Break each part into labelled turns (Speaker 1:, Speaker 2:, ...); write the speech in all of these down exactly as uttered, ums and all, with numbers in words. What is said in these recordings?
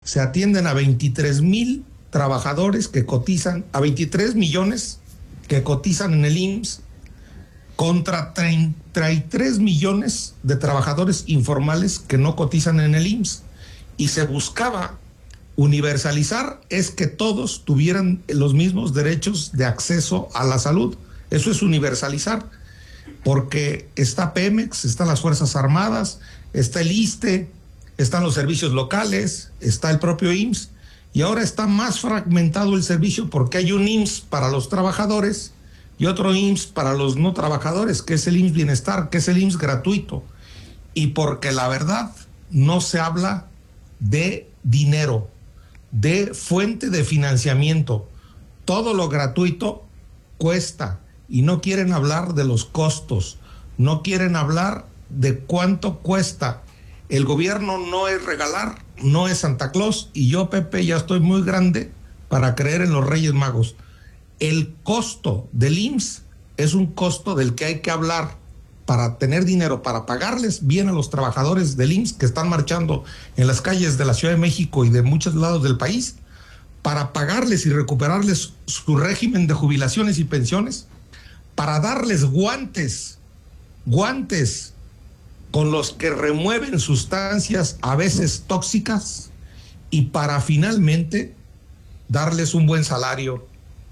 Speaker 1: se atienden a veintitrés mil trabajadores que cotizan, a veintitrés millones que cotizan en el I M S S, contra treinta y tres millones de trabajadores informales que no cotizan en el I M S S. Y se buscaba universalizar, es que todos tuvieran los mismos derechos de acceso a la salud. Eso es universalizar, porque está Pemex, están las Fuerzas Armadas, está el ISSSTE, están los servicios locales, está el propio I M S S, y ahora está más fragmentado el servicio porque hay un I M S S para los trabajadores y otro I M S S para los no trabajadores, que es el I M S S Bienestar, que es el I M S S gratuito, y porque la verdad no se habla de dinero, de fuente de financiamiento. Todo lo gratuito cuesta y no quieren hablar de los costos, no quieren hablar de cuánto cuesta. El gobierno no es regalar, no es Santa Claus, y yo, Pepe, ya estoy muy grande para creer en los Reyes Magos. El costo del I M S S es un costo del que hay que hablar para tener dinero, para pagarles bien a los trabajadores del I M S S que están marchando en las calles de la Ciudad de México y de muchos lados del país, para pagarles y recuperarles su régimen de jubilaciones y pensiones, para darles guantes, guantes con los que remueven sustancias a veces tóxicas, y para finalmente darles un buen salario.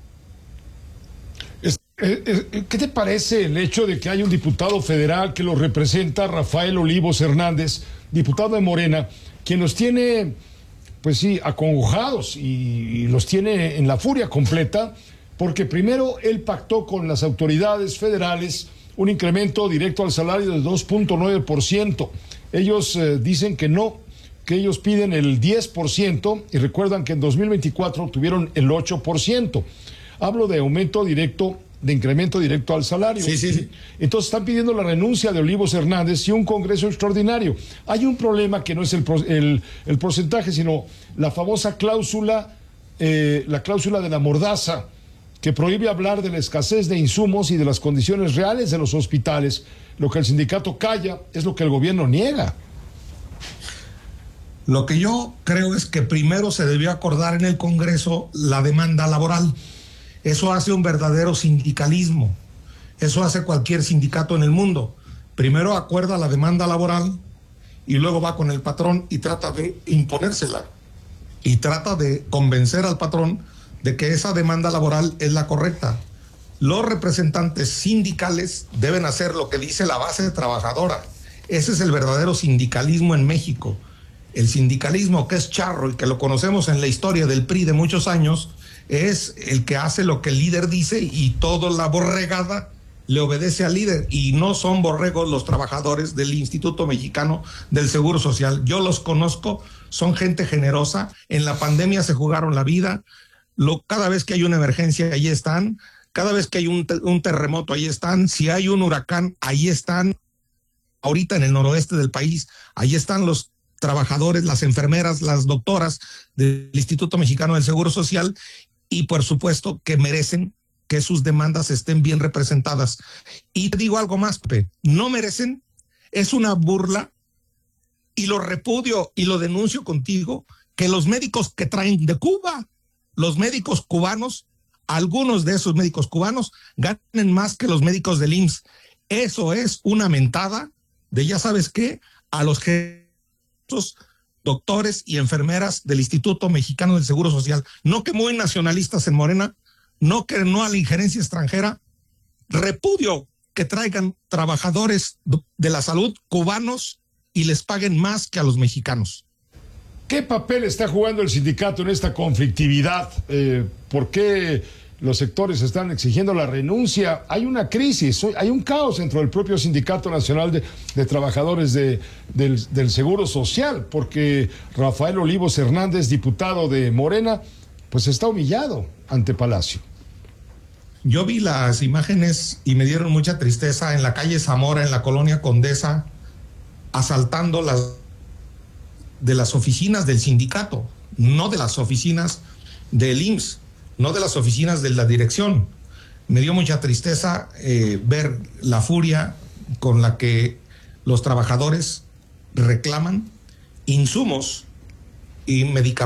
Speaker 2: ¿Qué te parece el hecho de que hay un diputado federal que lo representa, Rafael Olivos Hernández, diputado de Morena, quien los tiene, pues sí, acongojados y, y los tiene en la furia completa, porque primero él pactó con las autoridades federales un incremento directo al salario de dos punto nueve por ciento. Ellos eh, dicen que no, que ellos piden el diez por ciento, y recuerdan que en dos mil veinticuatro tuvieron el ocho por ciento. Hablo de aumento directo, de incremento directo al salario.
Speaker 1: Sí, sí, sí.
Speaker 2: Entonces están pidiendo la renuncia de Olivos Hernández y un congreso extraordinario. Hay un problema que no es el, el, el porcentaje, sino la famosa cláusula, eh, la cláusula de la mordaza, que prohíbe hablar de la escasez de insumos y de las condiciones reales de los hospitales. Lo que el sindicato calla es lo que el gobierno niega.
Speaker 1: Lo que yo creo es que primero se debió acordar en el Congreso la demanda laboral. Eso hace un verdadero sindicalismo. Eso hace cualquier sindicato en el mundo. Primero acuerda la demanda laboral y luego va con el patrón y trata de imponérsela. Y trata de convencer al patrón de que esa demanda laboral es la correcta. Los representantes sindicales deben hacer lo que dice la base trabajadora. Ese es el verdadero sindicalismo en México. El sindicalismo, que es charro y que lo conocemos en la historia del P R I de muchos años, es el que hace lo que el líder dice y toda la borregada le obedece al líder, y no son borregos los trabajadores del Instituto Mexicano del Seguro Social. Yo los conozco, son gente generosa. En la pandemia se jugaron la vida. Lo, cada vez que hay una emergencia, ahí están. Cada vez que hay un, un terremoto, ahí están. Si hay un huracán, ahí están. Ahorita en el noroeste del país, ahí están los trabajadores, las enfermeras, las doctoras del Instituto Mexicano del Seguro Social, y por supuesto que merecen que sus demandas estén bien representadas. Y te digo algo más, Pepe, no merecen, es una burla, y lo repudio y lo denuncio contigo, que los médicos que traen de Cuba, los médicos cubanos, algunos de esos médicos cubanos ganen más que los médicos del I M S S. Eso es una mentada de, ya sabes qué, a los jefes, doctores y enfermeras del Instituto Mexicano del Seguro Social. No que muy nacionalistas en Morena, no que no a la injerencia extranjera. Repudio que traigan trabajadores de la salud cubanos y les paguen más que a los mexicanos.
Speaker 2: ¿Qué papel está jugando el sindicato en esta conflictividad? Eh, ¿Por qué los sectores están exigiendo la renuncia? Hay una crisis, hay un caos dentro del propio Sindicato Nacional de, de Trabajadores de, del, del Seguro Social, porque Rafael Olivos Hernández, diputado de Morena, pues está humillado ante Palacio.
Speaker 1: Yo vi las imágenes y me dieron mucha tristeza en la calle Zamora, en la colonia Condesa, asaltando las de las oficinas del sindicato, no de las oficinas del I M S S, no de las oficinas de la dirección. Me dio mucha tristeza eh, ver la furia con la que los trabajadores reclaman insumos y medicamentos